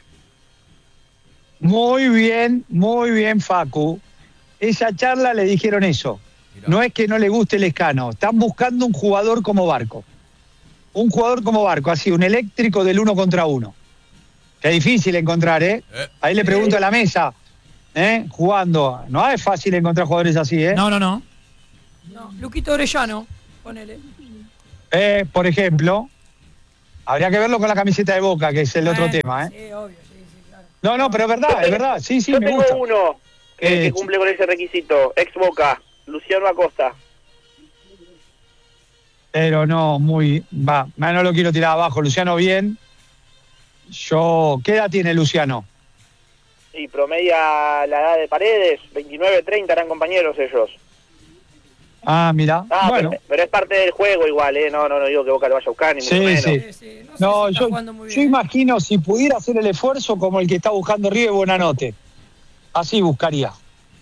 Muy bien, muy bien, Facu. Esa charla le dijeron eso. No es que no le guste el Lescano, están buscando un jugador como Barco. Un jugador como Barco, así, un eléctrico del uno contra uno. Que es difícil encontrar, ¿eh? Eh. Ahí le pregunto a la mesa, ¿eh? Jugando. No es fácil encontrar jugadores así, ¿eh? No, no, no. No, Luquito Orellano, ponele. Eh, por ejemplo, habría que verlo con la camiseta de Boca, que es el otro Bueno, tema, ¿eh? Sí, obvio, sí, sí, claro. No, no, pero es verdad, es verdad. Sí, sí, Yo me tengo gusta. uno que, Eh, que cumple con ese requisito, ex Boca, Luciano Acosta. Pero no, muy. Va, no lo quiero tirar abajo. Luciano, bien. Yo. ¿Qué edad tiene Luciano? Y promedia la edad de Paredes, veintinueve, treinta eran compañeros ellos. Ah, mira. Ah, bueno. pero, pero es parte del juego igual, ¿eh? No, no, no digo que Boca lo vaya a buscar, ni mucho Sí, menos. sí. Sí, sí, no sé No, si está yo, jugando muy yo bien. imagino si pudiera hacer el esfuerzo como el que está buscando River Buenanote. Así buscaría.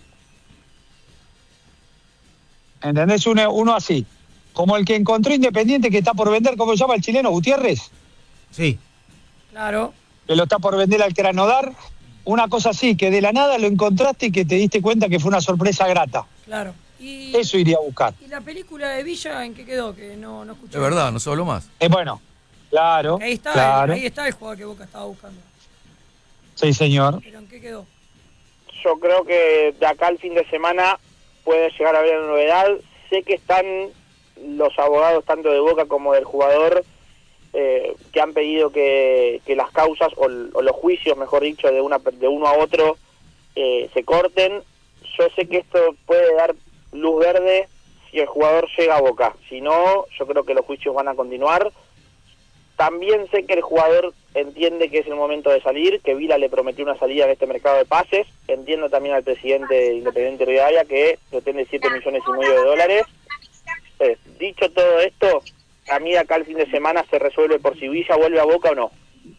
¿Entendés? Uno, uno así. Como el que encontró Independiente que está por vender, ¿cómo se llama el chileno? Gutiérrez. Sí. Claro. Que lo está por vender al Cranodar. Una cosa así, que de la nada lo encontraste y que te diste cuenta que fue una sorpresa grata. Claro. Y, Eso iría a buscar. ¿Y la película de Villa en qué quedó? Que no, no escuché. Es verdad, no se habló más. Eh, bueno, claro. Ahí está, claro. ahí está el jugador que Boca estaba buscando. Sí, señor. ¿Pero en qué quedó? Yo creo que de acá al fin de semana puede llegar a haber una novedad. Sé que están los abogados tanto de Boca como del jugador eh, que han pedido que, que las causas o, o los juicios, mejor dicho, de una de uno a otro eh, se corten. Yo sé que esto puede dar luz verde si el jugador llega a Boca. Si no, yo creo que los juicios van a continuar. También sé que el jugador entiende que es el momento de salir, que Vila le prometió una salida en este mercado de pases. Entiendo también al presidente de Independiente Rivadavia que pretende siete millones y medio de dólares. Eh, dicho todo esto, a mí acá el fin de semana se resuelve por si Villa vuelve a Boca o no.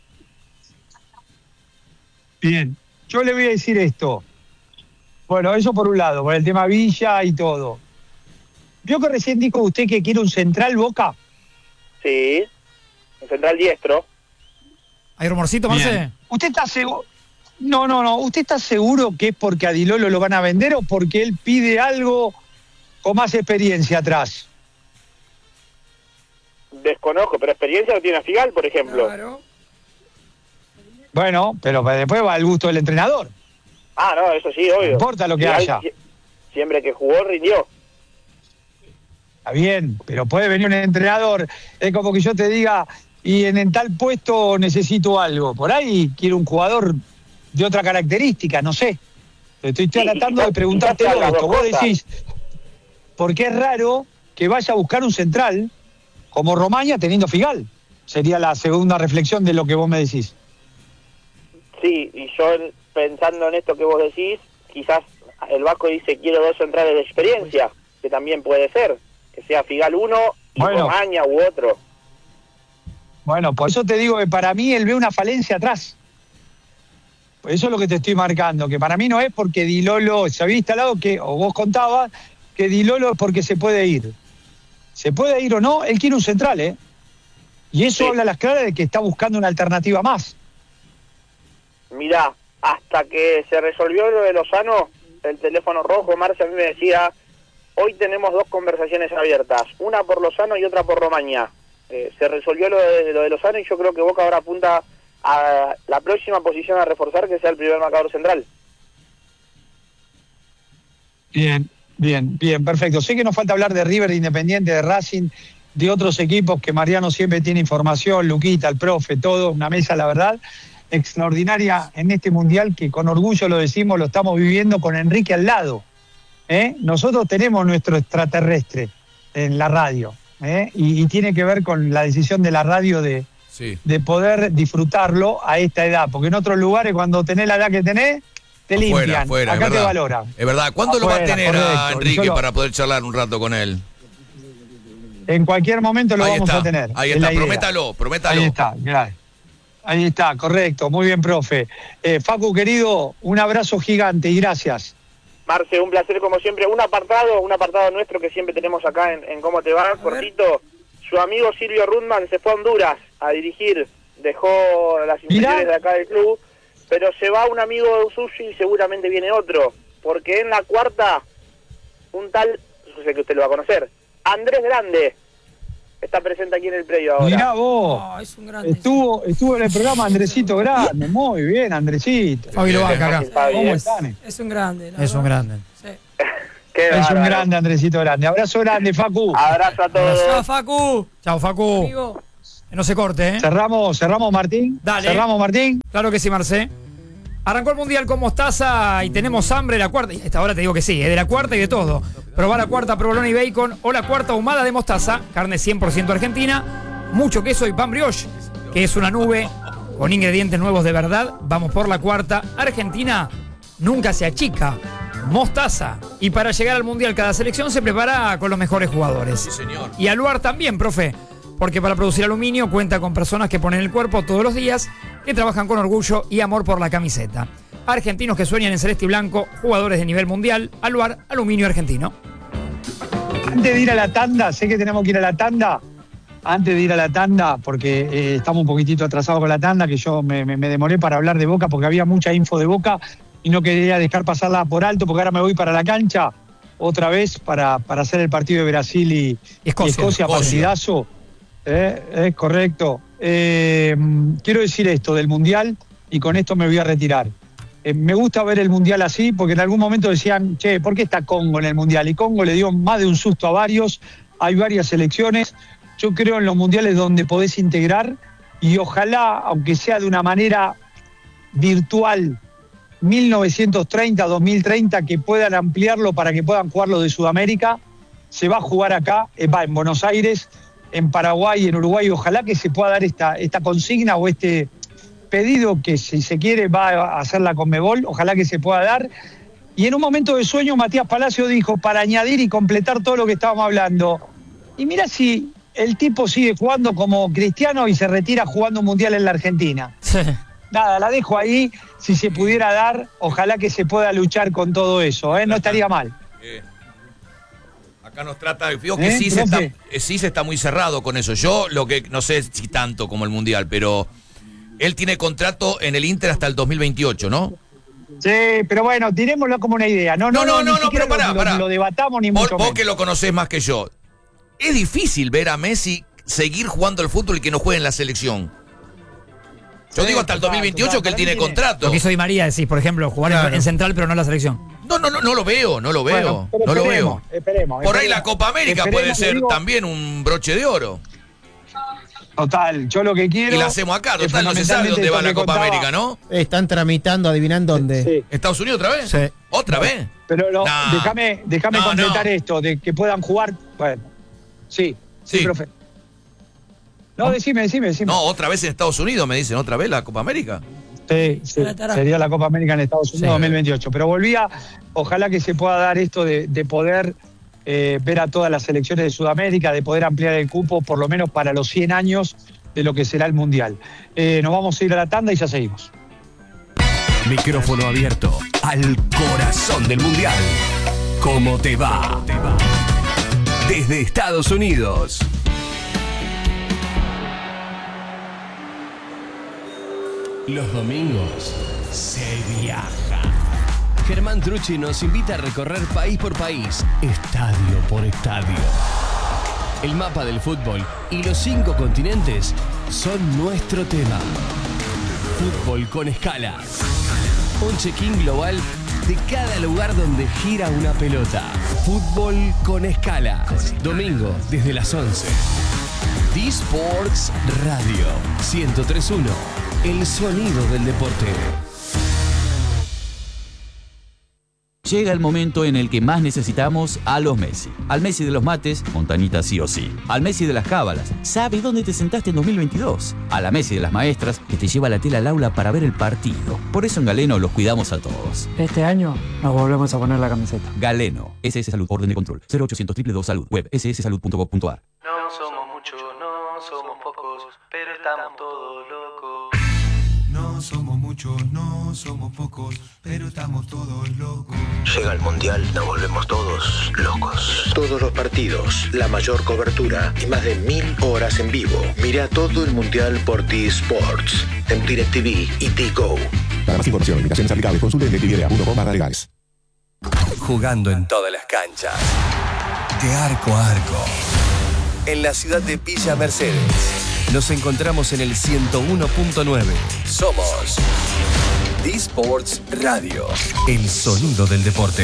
Bien, yo le voy a decir esto. Bueno, eso por un lado, por el tema Villa y todo. ¿Vio que recién dijo usted que quiere un central Boca? Sí, un central diestro. ¿Hay rumorcito, Marce? Bien. ¿Usted está seguro? No, no, no. ¿Usted está seguro que es porque a Di Lolo lo van a vender o porque él pide algo con más experiencia atrás? Desconozco, pero experiencia no tiene a Figal, por ejemplo. Claro. Bueno, pero después va al gusto del entrenador. Ah, no, eso sí, obvio. No importa lo que Figal, haya. sie- Siempre que jugó, rindió. Está bien, pero puede venir un entrenador. Es como que yo te diga, y en, en tal puesto necesito algo. Por ahí quiero un jugador de otra característica, no sé. Estoy Sí, tratando quizás- de preguntártelo quizás sean las esto. dos Vos cosas. decís, porque es raro que vaya a buscar un central como Romaña teniendo Figal. Sería la segunda reflexión de lo que vos me decís. Sí, y yo en- pensando en esto que vos decís, quizás el Vasco dice quiero dos centrales de experiencia, que también puede ser, que sea Figal uno y Bueno. Romaña u otro. Bueno, por eso te digo que para mí él ve una falencia atrás. Por eso es lo que te estoy marcando, que para mí no es porque Di Lolo se había instalado, que, o vos contabas, que Di Lolo es porque se puede ir. Se puede ir o no, él quiere un central, ¿eh? Y eso Sí. habla a las claras de que está buscando una alternativa más. Mirá, hasta que se resolvió lo de Lozano, el teléfono rojo, Marcia a mí me decía, hoy tenemos dos conversaciones abiertas, una por Lozano y otra por Romaña. Eh, se resolvió lo de, lo de Lozano y yo creo que Boca ahora apunta a la próxima posición a reforzar, que sea el primer marcador central. Bien, bien, bien, perfecto. Sé que nos falta hablar de River, de Independiente, de Racing, de otros equipos que Mariano siempre tiene información, Luquita, el profe, todo, una mesa, la verdad, extraordinaria en este mundial que con orgullo lo decimos, lo estamos viviendo con Enrique al lado. ¿eh? Nosotros tenemos nuestro extraterrestre en la radio, ¿eh? y, y tiene que ver con la decisión de la radio de, Sí. de poder disfrutarlo a esta edad, porque en otros lugares cuando tenés la edad que tenés, te Afuera, limpian, afuera, es acá te verdad. valoran. Es verdad. ¿Cuándo lo va a Afuera, tener a correcto. Enrique Y solo- para poder charlar un rato con él? En cualquier momento lo Ahí vamos está, a tener. ahí es está, la idea. prométalo, prométalo. Ahí está, gracias. Ahí está, correcto, muy bien, profe. Eh, Facu, querido, un abrazo gigante y gracias. Marce, un placer como siempre. Un apartado, un apartado nuestro que siempre tenemos acá en, en Cómo Te Va, cortito. Su amigo Silvio Rudman se fue a Honduras a dirigir, dejó las inferiores de acá del club, pero se va un amigo suyo y seguramente viene otro, porque en la cuarta, un tal, yo sé que usted lo va a conocer, Andrés Grande, está presente aquí en el predio ahora. Mirá vos, Oh, es un grande. estuvo, estuvo en el programa Andresito Grande, muy bien, Andresito. Fabi lo banca acá. Está bien. ¿Cómo están? Es un grande. la Es un verdad. grande. Sí. Qué Es un bárbaro. grande, Andresito Grande. Abrazo grande, Facu. Abrazo a todos. Chao, Facu. Chao, Facu. Amigo. Que no se corte, ¿eh? Cerramos, cerramos, Martín. Dale. Cerramos, Martín. Claro que sí, Marcé. Arrancó el Mundial con mostaza y tenemos hambre la cuarta. Y a esta hora te digo que sí, es de la cuarta y de todo. Probá la cuarta provolone y bacon o la cuarta ahumada de mostaza, carne cien por ciento argentina, mucho queso y pan brioche, que es una nube con ingredientes nuevos de verdad. Vamos por la cuarta. Argentina nunca se achica. Mostaza. Y para llegar al Mundial cada selección se prepara con los mejores jugadores. Sí, señor. Y Aluar también, profe. Porque para producir aluminio cuenta con personas que ponen el cuerpo todos los días, que trabajan con orgullo y amor por la camiseta. Argentinos que sueñan en celeste y blanco, jugadores de nivel mundial. Aluar, aluminio argentino. Antes de ir a la tanda, sé que tenemos que ir a la tanda. Antes de ir a la tanda, porque eh, estamos un poquitito atrasados con la tanda, que yo me, me, me demoré para hablar de Boca porque había mucha info de Boca y no quería dejar pasarla por alto porque ahora me voy para la cancha otra vez para, para hacer el partido de Brasil y Escocia. y Escocia, partidazo. Eh, es correcto. Eh, quiero decir esto del Mundial y con esto me voy a retirar. Eh, me gusta ver el Mundial así porque en algún momento decían, che, ¿por qué está Congo en el Mundial? Y Congo le dio más de un susto a varios, hay varias selecciones. Yo creo en los Mundiales donde podés integrar y ojalá, aunque sea de una manera virtual, mil novecientos treinta, dos mil treinta, que puedan ampliarlo para que puedan jugar los de Sudamérica. Se va a jugar acá, eh, va en Buenos Aires, en Paraguay, en Uruguay. Ojalá que se pueda dar esta, esta consigna o este pedido que, si se quiere, va a hacer la Conmebol. Ojalá que se pueda dar. Y en un momento de sueño, Matías Palacio dijo, para añadir y completar todo lo que estábamos hablando. Y mira si el tipo sigue jugando como Cristiano y se retira jugando un Mundial en la Argentina. Sí. Nada, la dejo ahí. Si se pudiera dar, ojalá que se pueda luchar con todo eso, ¿eh? No estaría mal. Eh, acá nos trata, digo que ¿Eh, sí, se está, profe? eh, sí se está muy cerrado con eso. Yo lo que no sé si tanto como el Mundial, pero él tiene contrato en el Inter hasta el dos mil veintiocho, ¿no? Sí, pero bueno, tirémoslo como una idea. No, no, No, no, no, no, ni no, siquiera pero pará, lo, pará. Lo, lo debatamos ni Vos, mucho vos menos. que lo conocés más que yo. Es difícil ver a Messi seguir jugando al fútbol y que no juegue en la selección. Yo Sí, digo hasta el total, dos mil veintiocho total, que él para tiene mí tiene- contrato. Lo que hizo Di María, decís, por ejemplo, jugar en- Claro. en central pero no en la selección. No, no, no, no lo veo, no lo veo, Bueno, pero no lo esperemos, veo. esperemos, Por ahí esperemos. la Copa América puede Esperemos, ser digo, también un broche de oro. Total, yo lo que quiero... Y la hacemos acá, es total, no se sabe dónde fundamentalmente va esto la que Copa contaba. América, ¿no? Están tramitando, adivinan dónde. Sí. ¿Estados Unidos otra vez? Sí. ¿Otra vez? Pero lo- Nah. déjame, déjame No, completar no. esto, de que puedan jugar... Bueno, sí, sí, Sí. profe. No, decime, decime, decime. No, otra vez en Estados Unidos, me dicen, otra vez la Copa América. Sí, sí, Tratará. sería la Copa América en Estados Unidos Sí. dos mil veintiocho. Pero volvía, ojalá que se pueda dar esto de, de poder eh, ver a todas las selecciones de Sudamérica, de poder ampliar el cupo por lo menos para los cien años de lo que será el Mundial. Eh, nos vamos a ir a la tanda y ya seguimos. Micrófono abierto al corazón del Mundial. ¿Cómo te va? Desde Estados Unidos. Los domingos se viaja. Germán Trucci nos invita a recorrer país por país, estadio por estadio. El mapa del fútbol y los cinco continentes son nuestro tema. Fútbol con escala. Un check-in global de cada lugar donde gira una pelota. Fútbol con escala. Domingo desde las once. D-Sports Radio ciento tres punto uno. El sonido del deporte. Llega el momento en el que más necesitamos a los Messi. Al Messi de los mates, Montañita sí o sí. Al Messi de las cábalas, sabe dónde te sentaste en dos mil veintidós. A la Messi de las maestras, que te lleva la tela al aula para ver el partido. Por eso en Galeno los cuidamos a todos. Este año nos volvemos a poner la camiseta. Galeno, S S Salud, orden de control, cero ochocientos dos dos dos Salud, web s s salud punto gov punto a r. No somos muchos, no somos pocos, pero estamos todos locos. No somos muchos, no somos pocos, pero estamos todos locos. Llega el Mundial, nos volvemos todos locos. Todos los partidos, la mayor cobertura y más de mil horas en vivo. Mira todo el Mundial por T-Sports, en DirecTV y T-Go. Para más información, invitaciones aplicables, consulte en directv punto com barra legales. Jugando en todas las canchas. De arco a arco. en la ciudad de Villa Mercedes. Nos encontramos en el ciento uno punto nueve. Somos D-Sports Radio, el sonido del deporte.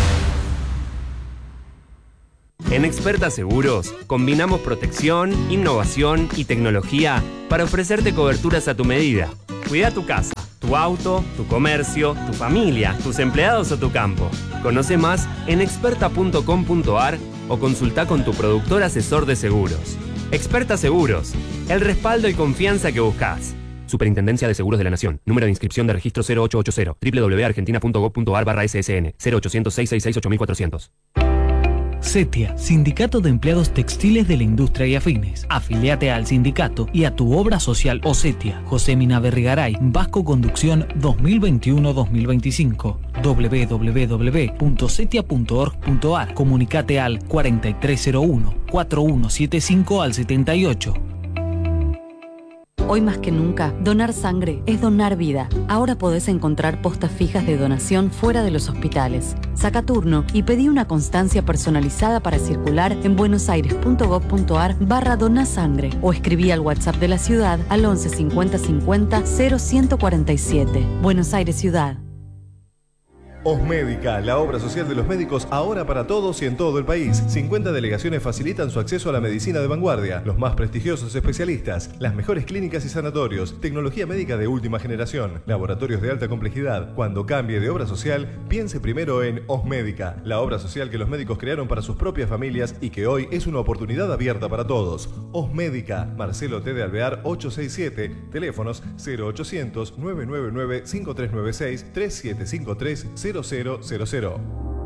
En Experta Seguros, combinamos protección, innovación y tecnología para ofrecerte coberturas a tu medida. Cuida tu casa, tu auto, tu comercio, tu familia, tus empleados o tu campo. Conoce más en experta punto com punto a r o consulta con tu productor asesor de seguros. Experta Seguros, el respaldo y confianza que buscas. Superintendencia de Seguros de la Nación. Número de inscripción de registro cero ocho ocho cero. doble u doble u doble u punto argentina punto gob punto a r barra S S N. cero ochocientos, seiscientos sesenta y seis, ocho mil cuatrocientos. CETIA, Sindicato de Empleados Textiles de la Industria y Afines. Afiliate al sindicato y a tu obra social o CETIA. José Mina Berrigaray, Vasco Conducción dos mil veintiuno dos mil veinticinco. doble u doble u doble u punto cetia punto org punto a r. Comunicate al cuarenta y tres cero uno, cuarenta y uno setenta y cinco al setenta y ocho. Hoy más que nunca, donar sangre es donar vida. Ahora podés encontrar postas fijas de donación fuera de los hospitales. Saca turno y pedí una constancia personalizada para circular en buenosaires punto gob punto a r barra donasangre o escribí al WhatsApp de la ciudad al once cincuenta cincuenta cero ciento cuarenta y siete. Buenos Aires Ciudad. Osmédica, la obra social de los médicos ahora para todos y en todo el país. cincuenta delegaciones facilitan su acceso a la medicina de vanguardia, los más prestigiosos especialistas, las mejores clínicas y sanatorios, tecnología médica de última generación, laboratorios de alta complejidad. Cuando cambie de obra social, piense primero en Osmédica, la obra social que los médicos crearon para sus propias familias y que hoy es una oportunidad abierta para todos. Osmédica, Marcelo T. de Alvear ochocientos sesenta y siete, teléfonos cero ochocientos, nueve nueve nueve, cinco tres nueve seis, tres siete cinco tres, cero cero cero cero.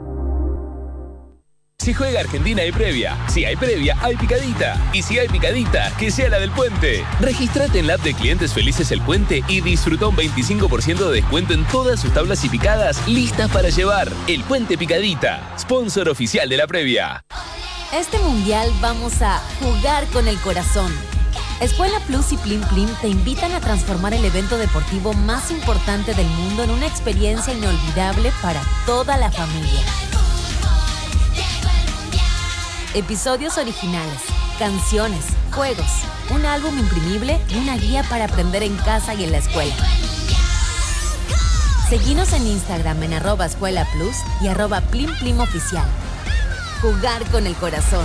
Si juega Argentina hay previa, si hay previa hay picadita, y si hay picadita, que sea la del Puente. Regístrate en la app de Clientes Felices El Puente y disfruta un veinticinco por ciento de descuento en todas sus tablas y picadas listas para llevar. El Puente Picadita, sponsor oficial de la previa. Este mundial vamos a jugar con el corazón. Escuela Plus y Plim Plim te invitan a transformar el evento deportivo más importante del mundo en una experiencia inolvidable para toda la familia. Episodios originales, canciones, juegos, un álbum imprimible y una guía para aprender en casa y en la escuela. Seguinos en Instagram en arroba Escuela Plus y arroba Plim Plim Oficial. Jugar con el corazón.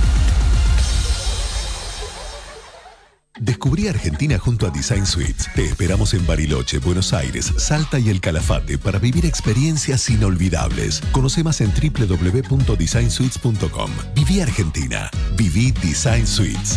Descubrí Argentina junto a Design Suites. Te esperamos en Bariloche, Buenos Aires, Salta y El Calafate para vivir experiencias inolvidables. Conoce más en doble u doble u doble u punto design suites punto com. Viví Argentina. Viví Design Suites.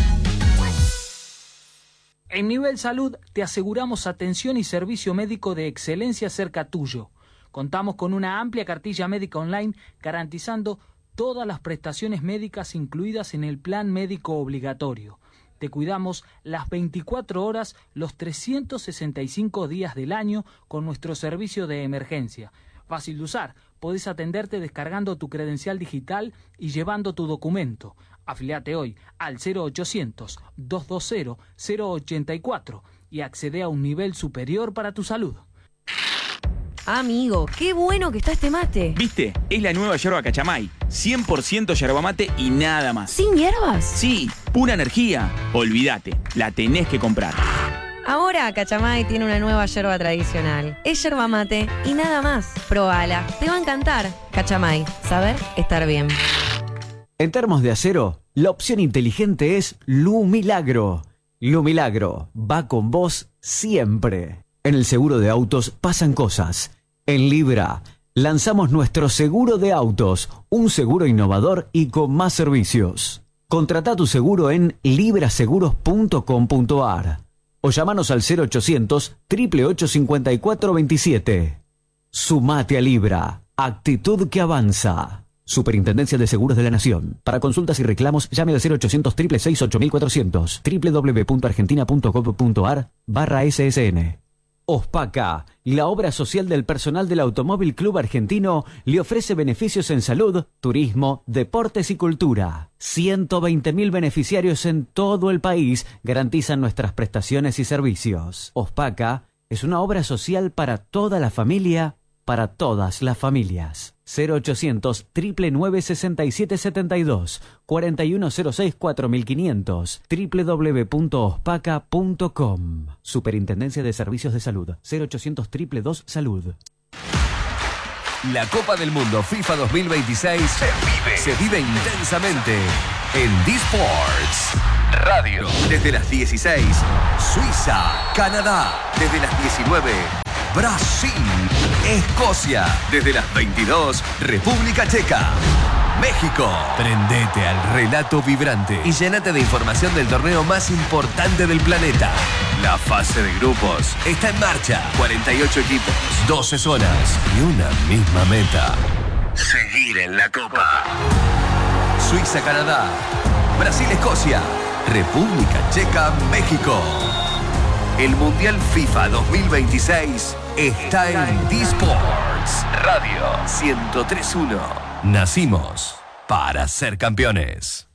En Nivel Salud te aseguramos atención y servicio médico de excelencia cerca tuyo. Contamos con una amplia cartilla médica online garantizando todas las prestaciones médicas incluidas en el plan médico obligatorio. Te cuidamos las veinticuatro horas, los trescientos sesenta y cinco días del año con nuestro servicio de emergencia. Fácil de usar, podés atenderte descargando tu credencial digital y llevando tu documento. Afiliate hoy al cero ochocientos, doscientos veinte, cero ochenta y cuatro y accede a un nivel superior para tu salud. Amigo, qué bueno que está este mate. ¿Viste? Es la nueva yerba Cachamay. cien por ciento yerba mate y nada más. ¿Sin hierbas? Sí, pura energía. Olvídate, la tenés que comprar. Ahora Cachamay tiene una nueva yerba tradicional. Es yerba mate y nada más. Probala, te va a encantar. Cachamay, saber estar bien. En termos de acero, la opción inteligente es Lu Milagro. Lu Milagro va con vos siempre. En el seguro de autos pasan cosas. En Libra lanzamos nuestro seguro de autos, un seguro innovador y con más servicios. Contrata tu seguro en libra seguros punto com punto a r o llámanos al cero ochocientos, ocho ocho ocho, cinco cuatro dos siete. Sumate a Libra, actitud que avanza. Superintendencia de Seguros de la Nación. Para consultas y reclamos, llame al cero ochocientos, seis seis seis, ocho cuatrocientos. doble u doble u doble u punto argentina punto gob punto a r barra S S N. OSPACA, la obra social del personal del Automóvil Club Argentino, le ofrece beneficios en salud, turismo, deportes y cultura. ciento veinte mil beneficiarios en todo el país garantizan nuestras prestaciones y servicios. OSPACA es una obra social para toda la familia para todas las familias. cero ochocientos, nueve nueve sesenta y siete setenta y dos, cuarenta y uno cero seis cuatro mil quinientos, doble u doble u doble u punto ospaca punto com. Superintendencia de Servicios de Salud. cero ochocientos, dos dos Salud. La Copa del Mundo FIFA dos mil veintiséis se vive, se vive intensamente en D-Sports Radio. Desde las dieciséis, Suiza, Canadá. Desde las diecinueve, Brasil, Escocia. Desde las veintidós, República Checa, México. Prendete al relato vibrante y llénate de información del torneo más importante del planeta. La fase de grupos está en marcha. cuarenta y ocho equipos, doce zonas y una misma meta: seguir en la Copa. Suiza, Canadá. Brasil, Escocia. República Checa, México. El Mundial FIFA dos mil veintiséis está en D-Sports Radio ciento tres punto uno. Nacimos para ser campeones.